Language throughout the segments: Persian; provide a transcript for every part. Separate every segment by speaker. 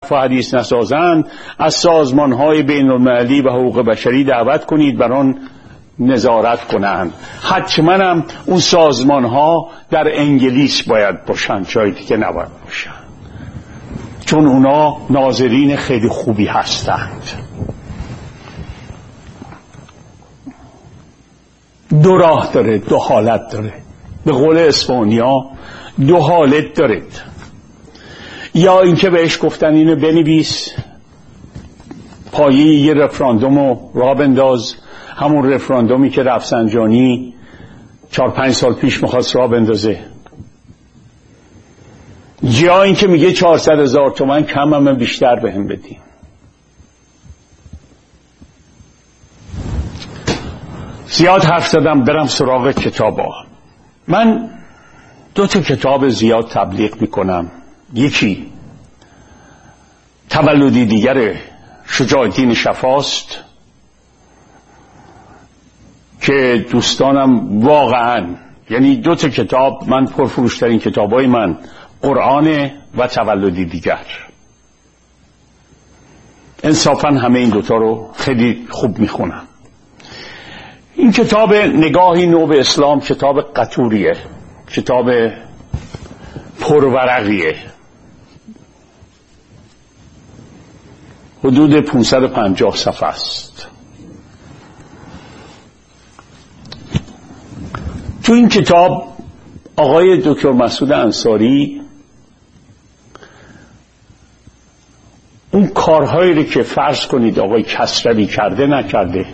Speaker 1: حدیث نسازند از سازمان‌های بین‌المللی و حقوق بشری دعوت کنید بر آن نظارت کنند. حتما هم اون سازمان‌ها در انگلیس باید باشن، جایی که نباید باشن، چون اونا ناظرین خیلی خوبی هستند. دو راه داره، دو حالت داره. به قول اسپانیا 2 حالت دارید. یا اینکه بهش گفتن اینو بنویس، پایه یه رفراندومو راه بنداز، همون رفراندومی که رفسنجانی 4-5 سال پیش میخواست راه بندازه. یا اینکه میگه 400,000 تومان کم، همه بیشتر بهم بدین. زیاد حرف زدم، برم سراغ کتابا. من 2 کتاب زیاد تبلیغ میکنم. یکی تولدی دیگر شجاع الدین شفاست که دوستانم واقعا، یعنی 2 کتاب من پرفروشترین کتابای من قرآن و تولدی دیگر. انصافا همه این 2 رو خیلی خوب میخونم. این کتاب نگاهی نو به اسلام کتاب قطوریه، کتاب پرورقیه، حدود 550 صفحه است. تو این کتاب آقای دکتر مسعود انصاری اون کارهایی رو که فرض کنید آقای کسروی کرده نکرده،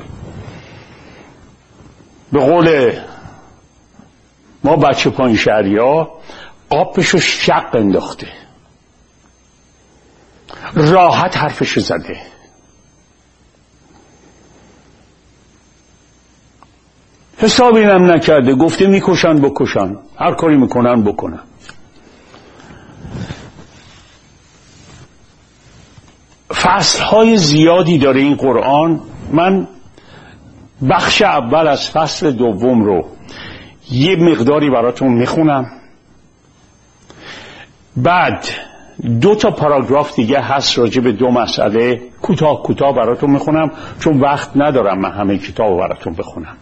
Speaker 1: به قول ما بچه پایین شهریا قاپشو شق انداخته، راحت حرفشو زده. حساب اینم نکرده، گفته میکشن بکشن، هر کاری میکنن بکنن. فصلهای زیادی داره این قرآن. من بخش اول از فصل دوم رو یه مقداری براتون میخونم، بعد 2 پاراگراف دیگه هست راجع به 2 مسئله کوتاه براتون میخونم، چون وقت ندارم من همه کتاب براتون بخونم.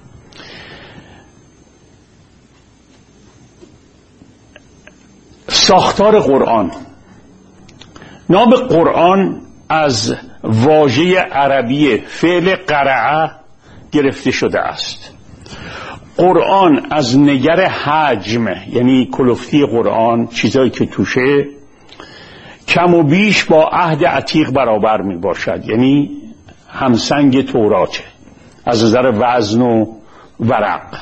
Speaker 1: ساختار قرآن. نام قرآن از واژه عربی فعل قرعه گرفته شده است. قرآن از نگر حجم، یعنی کلفتی قرآن، چیزایی که توشه، کم و بیش با عهد عتیق برابر می باشد، یعنی همسنگ توراته از نظر وزن و ورق.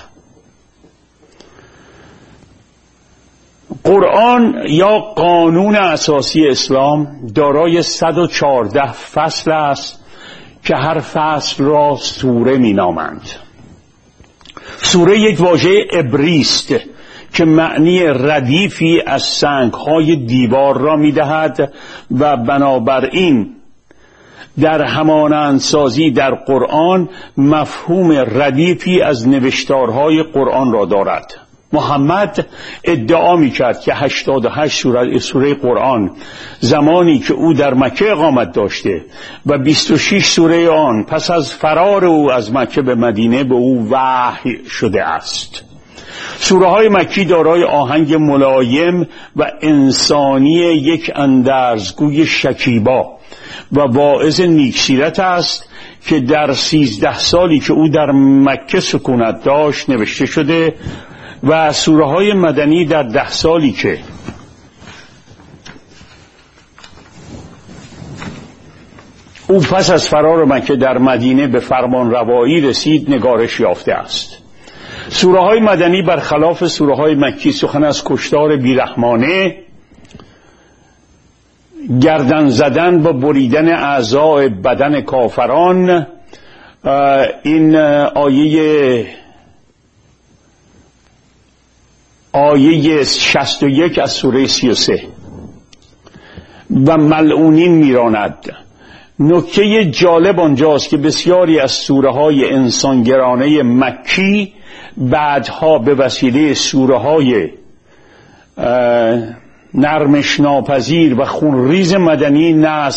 Speaker 1: قرآن یا قانون اساسی اسلام دارای 114 فصل است که هر فصل را سوره می نامند. سوره یک واژه عبری است که معنی ردیفی از سنگ‌های دیوار را می‌دهد و بنابراین در همانندسازی در قرآن مفهوم ردیفی از نوشتارهای قرآن را دارد. محمد ادعا می‌کرد که 88 سوره قرآن زمانی که او در مکه اقامت داشته و 26 سوره آن پس از فرار او از مکه به مدینه به او وحی شده است. سوره های مکی دارای آهنگ ملایم و انسانی یک اندرزگوی شکیبا و واعظ نیکسیرت است که در 13 سالی که او در مکه سکونت داشت نوشته شده و سوره های مدنی در 10 سالی که او پس از فرار مکه در مدینه به فرمان روایی رسید نگارش یافته است. سوره های مدنی برخلاف سوره های مکی سخن از کشتار بیرحمانه، گردن زدن و بریدن اعضاء بدن کافران، این آیه 61 از سوره 33 و ملعونین میراند. نکته جالب آنجاست که بسیاری از سوره های انسانگرانه مکی بعدها به وسیله سوره های نرمش ناپذیر و خونریز مدنی نسخ